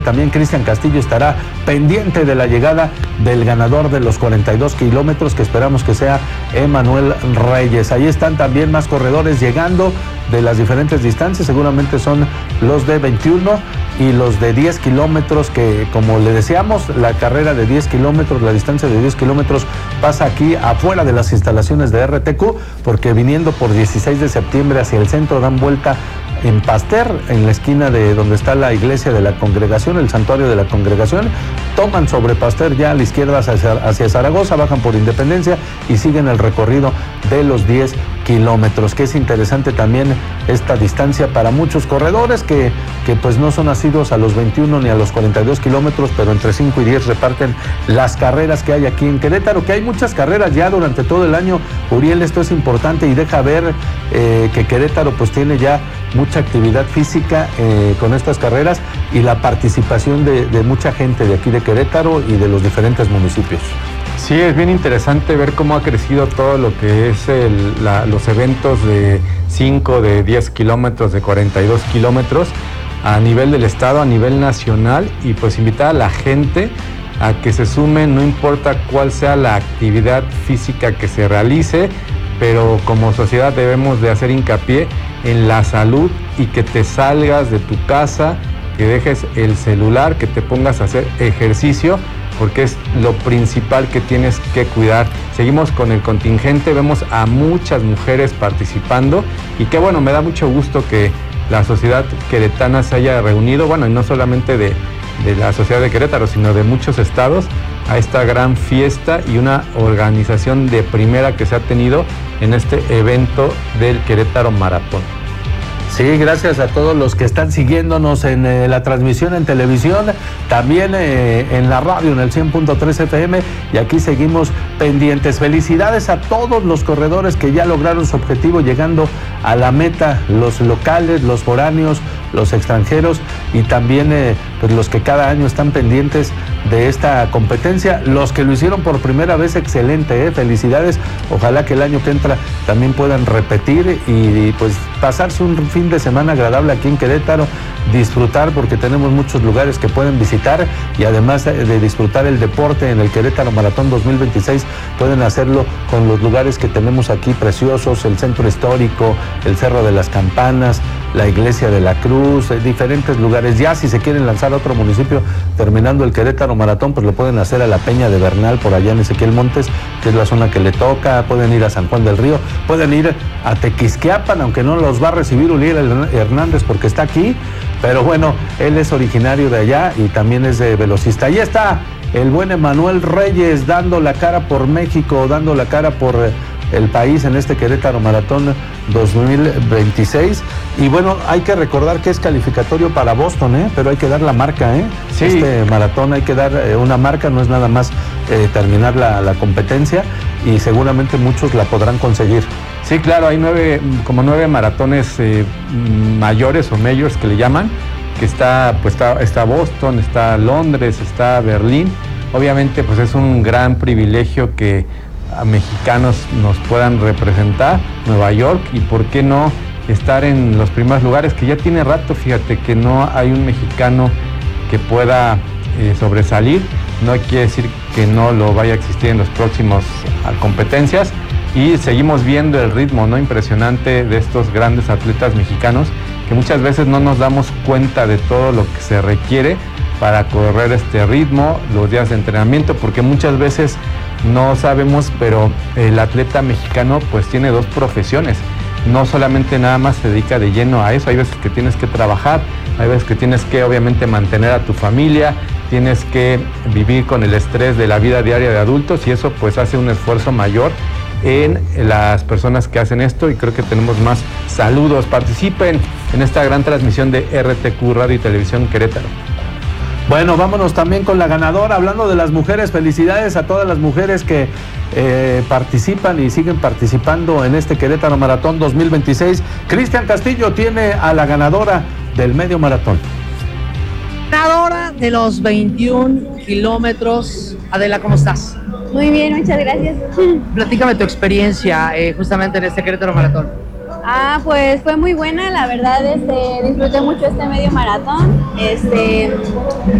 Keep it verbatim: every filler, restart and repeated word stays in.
También Cristian Castillo estará pendiente de la llegada del ganador de los cuarenta y dos kilómetros, que esperamos que sea Emanuel Reyes. Ahí están también más corredores llegando de las diferentes distancias, seguramente son los de veintiuno y los de diez kilómetros, que como le decíamos, la carrera de diez kilómetros, la distancia de diez kilómetros pasa aquí afuera de las instalaciones de R T Q, porque viniendo por dieciséis de septiembre hacia el centro dan vuelta en Pasteur, en la esquina de donde está la iglesia de la congregación, el santuario de la congregación, toman sobre Pasteur ya a la izquierda hacia, hacia Zaragoza, bajan por Independencia y siguen el recorrido de los diez kilómetros, que es interesante también esta distancia para muchos corredores que, que pues no son asiduos a los veintiuno ni a los cuarenta y dos kilómetros, pero entre cinco y diez reparten las carreras que hay aquí en Querétaro, que hay muchas carreras ya durante todo el año. Uriel, esto es importante y deja ver eh, que Querétaro pues tiene ya mucha actividad física eh, con estas carreras y la participación de, de mucha gente de aquí de Querétaro y de los diferentes municipios. Sí, es bien interesante ver cómo ha crecido todo lo que es el, la, los eventos de cinco, de diez kilómetros, de cuarenta y dos kilómetros a nivel del estado, a nivel nacional, y pues invitar a la gente a que se sumen, no importa cuál sea la actividad física que se realice, pero como sociedad debemos de hacer hincapié en la salud y que te salgas de tu casa, que dejes el celular, que te pongas a hacer ejercicio, porque es lo principal que tienes que cuidar. Seguimos con el contingente, vemos a muchas mujeres participando y qué bueno, me da mucho gusto que la sociedad queretana se haya reunido, bueno, y no solamente de, de la sociedad de Querétaro, sino de muchos estados, a esta gran fiesta y una organización de primera que se ha tenido en este evento del Querétaro Maratón. Sí, gracias a todos los que están siguiéndonos en eh, la transmisión en televisión, también eh, en la radio, en el cien punto tres F M, y aquí seguimos pendientes. Felicidades a todos los corredores que ya lograron su objetivo llegando a la meta, los locales, los foráneos, los extranjeros y también eh, pues los que cada año están pendientes de esta competencia. Los que lo hicieron por primera vez, excelente, eh, felicidades. Ojalá que el año que entra también puedan repetir y, y pues pasarse un fin de semana agradable aquí en Querétaro, disfrutar porque tenemos muchos lugares que pueden visitar y además de, de disfrutar el deporte en el Querétaro Maratón dos mil veintiséis, pueden hacerlo con los lugares que tenemos aquí preciosos, el centro histórico, el Cerro de las Campanas, la Iglesia de la Cruz, eh, diferentes lugares. Ya si se quieren lanzar a otro municipio terminando el Querétaro Maratón, pues lo pueden hacer a la Peña de Bernal, por allá en Ezequiel Montes, que es la zona que le toca. Pueden ir a San Juan del Río, pueden ir a Tequisquiapan, aunque no los va a recibir Uriel Hernández porque está aquí, pero bueno, él es originario de allá y también es de velocista. Ahí está el buen Emanuel Reyes dando la cara por México, dando la cara por el país en este Querétaro Maratón dos mil veintiséis. Y bueno, hay que recordar que es calificatorio para Boston, ¿eh? Pero hay que dar la marca, ¿eh? Sí. Este maratón hay que dar eh, una marca, no es nada más eh, terminar la, la competencia, y seguramente muchos la podrán conseguir. Sí, claro, hay nueve, como nueve maratones eh, mayores o majors que le llaman, que está, pues está, está Boston, está Londres, está Berlín. Obviamente, pues es un gran privilegio que a mexicanos nos puedan representar, Nueva York, y por qué no estar en los primeros lugares, que ya tiene rato, fíjate, que no hay un mexicano que pueda eh, sobresalir. No quiere decir que no lo vaya a existir en los próximos a, competencias, y seguimos viendo el ritmo, ¿no?, impresionante de estos grandes atletas mexicanos, que muchas veces no nos damos cuenta de todo lo que se requiere para correr este ritmo, los días de entrenamiento, porque muchas veces no sabemos, pero el atleta mexicano pues tiene dos profesiones. No solamente nada más se dedica de lleno a eso, hay veces que tienes que trabajar, hay veces que tienes que obviamente mantener a tu familia, tienes que vivir con el estrés de la vida diaria de adultos, y eso pues hace un esfuerzo mayor en las personas que hacen esto, y creo que tenemos más saludos. Participen en esta gran transmisión de R T Q Radio y Televisión Querétaro. Bueno, vámonos también con la ganadora. Hablando de las mujeres, felicidades a todas las mujeres que eh, participan y siguen participando en este Querétaro Maratón dos mil veintiséis. Cristian Castillo tiene a la ganadora del medio maratón. Ganadora de los veintiún kilómetros. Adela, ¿cómo estás? Muy bien, muchas gracias. Platícame tu experiencia eh, justamente en este Querétaro Maratón. Ah, pues fue muy buena, la verdad, este, disfruté mucho este medio maratón. Este,